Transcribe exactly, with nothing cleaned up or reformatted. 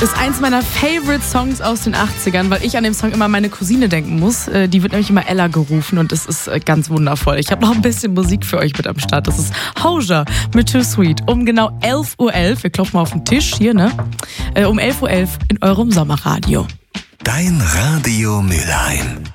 Ist eins meiner Favorite-Songs aus den achtzigern, weil ich an dem Song immer an meine Cousine denken muss. Die wird nämlich immer Ella gerufen und es ist ganz wundervoll. Ich habe noch ein bisschen Musik für euch mit am Start. Das ist Hozier mit Too Sweet. Um genau elf Uhr elf, wir klopfen mal auf den Tisch hier, ne? Um elf Uhr elf in eurem Sommerradio. Dein Radio Mülheim.